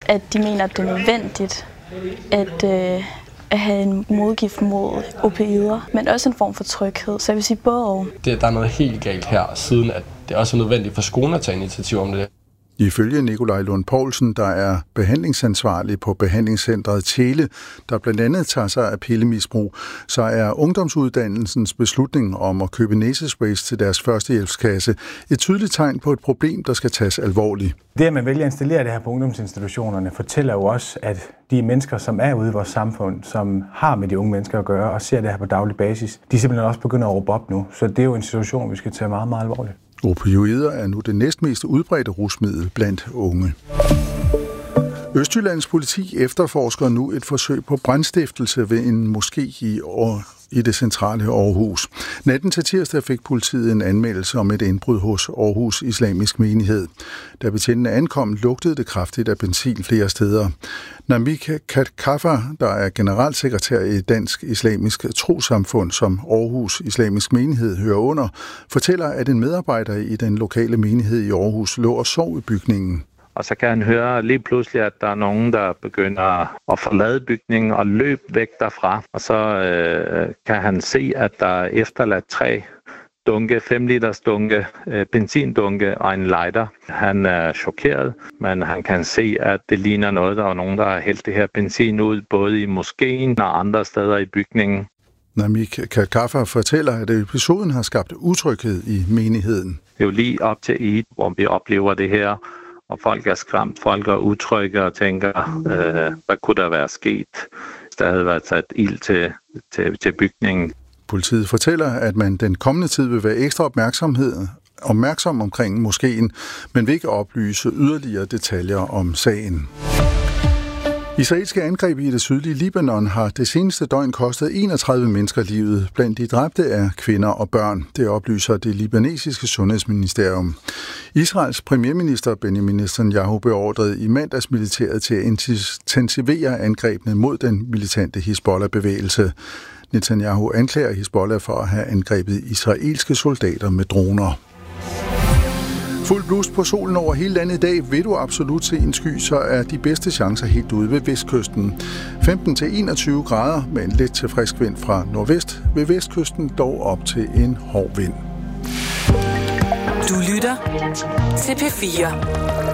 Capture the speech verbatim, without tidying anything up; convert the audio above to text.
at de mener, at det er nødvendigt at, øh, at have en modgift mod opioider, men også en form for tryghed. Så jeg vil sige både og. Det, der er noget helt galt her, siden at det også er nødvendigt for skolen at tage initiativ om det. Ifølge Nikolaj Lund Poulsen, der er behandlingsansvarlig på behandlingscentret Tjele, der blandt andet tager sig af pillemisbrug, så er ungdomsuddannelsens beslutning om at købe næsesprays til deres førstehjælpskasse et tydeligt tegn på et problem, der skal tages alvorligt. Det, at man vælger at installere det her på ungdomsinstitutionerne, fortæller jo også, at de mennesker, som er ude i vores samfund, som har med de unge mennesker at gøre og ser det her på daglig basis, de simpelthen også begynder at råbe op nu. Så det er jo en situation, vi skal tage meget, meget alvorligt. Opioider er nu det næstmest udbredte rusmiddel blandt unge. Østjyllands politi efterforsker nu et forsøg på brandstiftelse ved en moské i, i det centrale Aarhus. Natten til tirsdag fik politiet en anmeldelse om et indbrud hos Aarhus Islamisk Menighed. Da betjentene ankom, lugtede det kraftigt af benzin flere steder. Namik Katkaffa, der er generalsekretær i Dansk Islamisk Trossamfund, som Aarhus Islamisk Menighed hører under, fortæller, at en medarbejder i den lokale menighed i Aarhus lå og sov i bygningen. Og så kan han høre lige pludselig, at der er nogen, der begynder at forlade bygningen og løbe væk derfra. Og så øh, kan han se, at der er efterladt tre dunke, fem liters dunke, øh, benzindunke og en lighter. Han er chokeret, men han kan se, at det ligner noget, der er nogen, der har hældt det her benzin ud, både i moskéen og andre steder i bygningen. Namik Katkaffa fortæller, at episoden har skabt utryghed i menigheden. Det er jo lige op til Eid, hvor vi oplever det her. Og folk er skræmt, folk er utrygge og tænker, øh, hvad kunne der være sket, hvis der havde været sat ild til, til, til bygningen. Politiet fortæller, at man den kommende tid vil være ekstra opmærksomhed, opmærksom omkring moskéen, men vil ikke oplyse yderligere detaljer om sagen. Israelske angreb i det sydlige Libanon har det seneste døgn kostet enogtredive mennesker livet. Blandt de dræbte er kvinder og børn. Det oplyser det libanesiske sundhedsministerium. Israels premierminister Benjamin Netanyahu beordrede i mandags militæret til at intensivere angrebene mod den militante Hizbollah-bevægelse. Netanyahu anklager Hizbollah for at have angrebet israelske soldater med droner. Fuld blus på solen over hele landet i dag. Vil du absolut se en sky, så er de bedste chancer helt ude ved vestkysten. femten til enogtyve grader med en let til frisk vind fra nordvest. Ved vestkysten dog op til en hård vind. Du lytter til P fire.